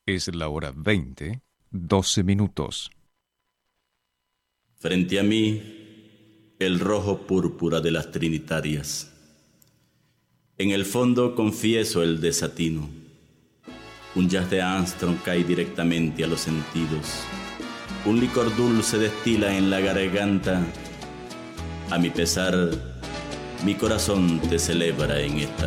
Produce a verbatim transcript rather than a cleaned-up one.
Es la hora veinte, doce minutos. Frente a mí, el rojo púrpura de las trinitarias. En el fondo confieso el desatino. Un jazz de Armstrong cae directamente a los sentidos. Un licor dulce destila en la garganta. A mi pesar, mi corazón te celebra en esta